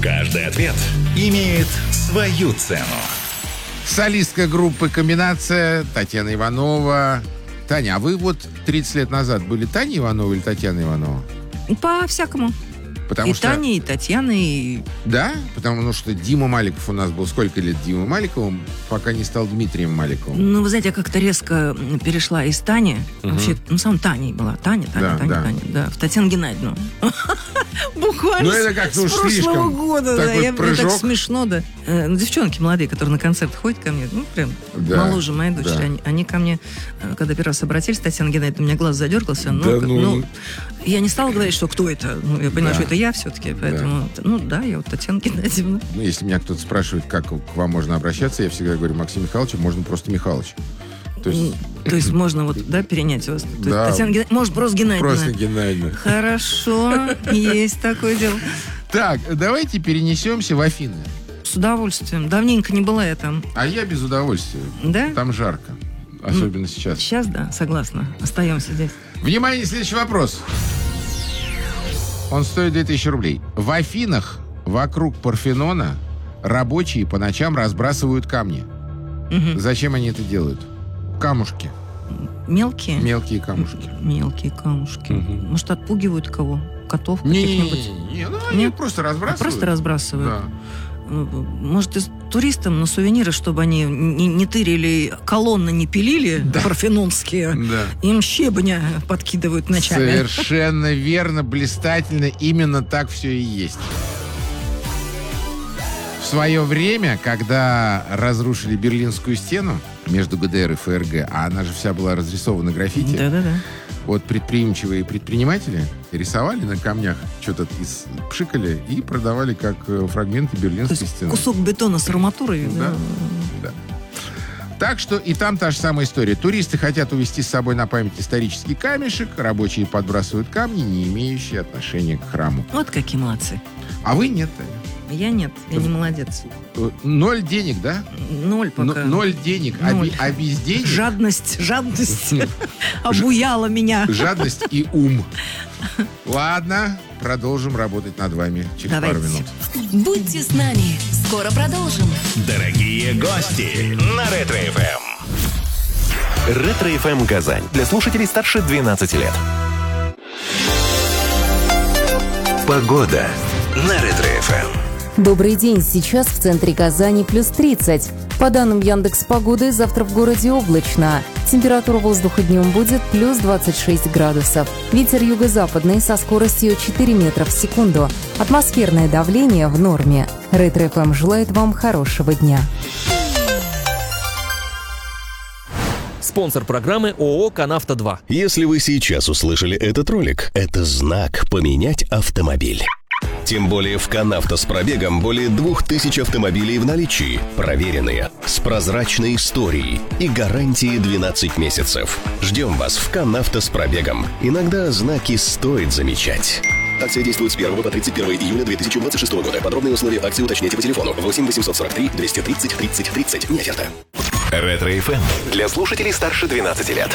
Каждый ответ имеет свою цену. Солистка группы «Комбинация» Татьяна Иванова. Таня, а вы вот 30 лет назад были Таня Иванова или Татьяна Иванова? По-всякому. Потому что... Таня, и Татьяна, и... Да? Потому что Дима Маликов у нас был сколько лет Дима Маликовым, пока не стал Дмитрием Маликовым. Ну, вы знаете, я как-то резко перешла из Тани. Вообще, сам Таней была. Таня. Да, в Татьяну Геннадьевну. Буквально это как-то с прошлого года. Такой Мне так смешно, да. Девчонки молодые, которые на концерт ходят ко мне, прям моложе моей дочери, они ко мне, когда первый раз обратились, Татьяна Геннадьевна, у меня глаз задергался. Я не стала говорить, что кто это. Я поняла, что это я все-таки. Поэтому, я вот Татьяна Геннадьевна. Если меня кто-то спрашивает, как к вам можно обращаться, я всегда говорю: Максим Михайлович, можно просто Михайлович. То есть можно перенять вас. Да. Татьяна Геннадьевна, может, просто Геннадьевна. Просто Геннадьевна. Хорошо, есть такое дело. Так, давайте перенесемся в Афины. С удовольствием. Давненько не была я там. А я без удовольствия. Да? Там жарко. Особенно сейчас. Сейчас, да, согласна. Остаемся здесь. Внимание, следующий вопрос. Он стоит 2000 рублей. В Афинах вокруг Парфенона рабочие по ночам разбрасывают камни. Зачем они это делают? Камушки. Мелкие? Мелкие камушки. Мелкие камушки. Может, отпугивают кого? Котов каких-нибудь? Они просто разбрасывают. Просто разбрасывают. Да. Может, туристам на сувениры, чтобы они не тырили, колонны не пилили, парфенонские, им щебня подкидывают ночами. Совершенно верно, блистательно. Именно так все и есть. В свое время, когда разрушили Берлинскую стену между ГДР и ФРГ, а она же вся была разрисована граффити, вот предприимчивые предприниматели рисовали на камнях, что-то пшикали и продавали как фрагменты Берлинской стены. Кусок бетона с арматурой. Да. Так что и там та же самая история. Туристы хотят увезти с собой на память исторический камешек, рабочие подбрасывают камни, не имеющие отношения к храму. Вот какие молодцы. А вы нет, Таня? Я нет, я не молодец. 0 денег, да? 0 пока. 0 денег, 0. А без денег... Жадность обуяла меня. Жадность и ум. Ладно, продолжим работать над вами через пару минут. Будьте с нами, скоро продолжим. Дорогие гости на Ретро-ФМ. Ретро-ФМ Казань. Для слушателей старше 12 лет. Погода на Ретро-ФМ. Добрый день. Сейчас в центре Казани плюс 30. По данным Яндекс.Погоды, завтра в городе облачно. Температура воздуха днем будет плюс 26 градусов. Ветер юго-западный со скоростью 4 метра в секунду. Атмосферное давление в норме. Ретро-ФМ желает вам хорошего дня. Спонсор программы ООО «Канавто-2». Если вы сейчас услышали этот ролик, это знак «Поменять автомобиль». Тем более в «Канавто» с пробегом более 2000 автомобилей в наличии. Проверенные, с прозрачной историей и гарантией 12 месяцев. Ждем вас в «Канавто» с пробегом. Иногда знаки стоит замечать. Акция действует с 1 по 31 июля 2026 года. Подробные условия акции уточняйте по телефону 8 843 230 30 30. Не оферта. Ретро-ФМ. Для слушателей старше 12 лет.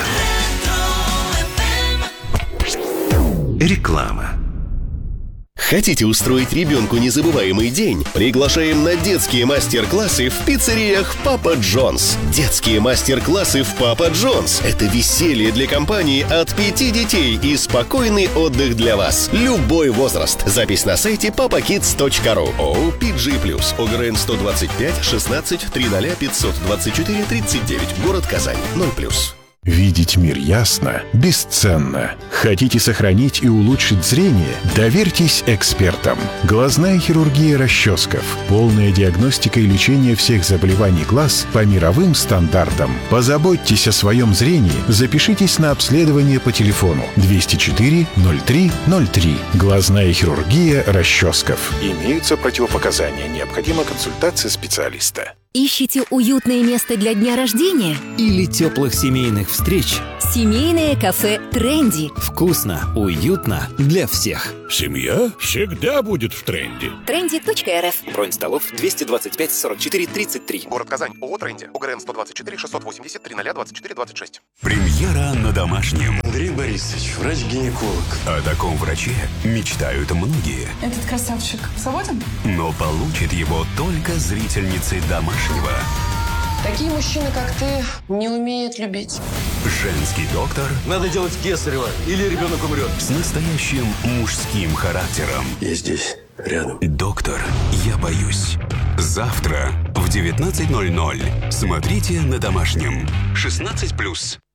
Реклама. Хотите устроить ребенку незабываемый день? Приглашаем на детские мастер-классы в пиццериях «Папа Джонс». Детские мастер-классы в «Папа Джонс» — это веселье для компании от 5 детей и спокойный отдых для вас. Любой возраст. Запись на сайте papakids.ru. ООО «PG+». ОГРН 125 16 300 524 39. Город Казань. 0+. Видеть мир ясно бесценно. Хотите сохранить и улучшить зрение? Доверьтесь экспертам. Глазная хирургия расческов. Полная диагностика и лечение всех заболеваний глаз по мировым стандартам. Позаботьтесь о своем зрении. Запишитесь на обследование по телефону 204 03 03. Глазная хирургия расческов. Имеются противопоказания. Необходима консультация специалиста. Ищете уютное место для дня рождения? Или теплых семейных встреч? Семейное кафе «Тренди». Вкусно, уютно для всех. Семья всегда будет в тренде. Trendy.rf. Бронь столов 225 44 33. Город Казань. ООО «Тренди». УГРН 124 680 3024 26. Премьера на домашнем. Андрей Борисович, врач-гинеколог. О таком враче мечтают многие. Этот красавчик свободен? Но получит его только зрительницы домашнего. Такие мужчины, как ты, не умеют любить. Женский доктор. Надо делать кесарево, или ребенок умрет. С настоящим мужским характером. Я здесь, рядом. Доктор, я боюсь. Завтра в 19:00. Смотрите на домашнем. 16+.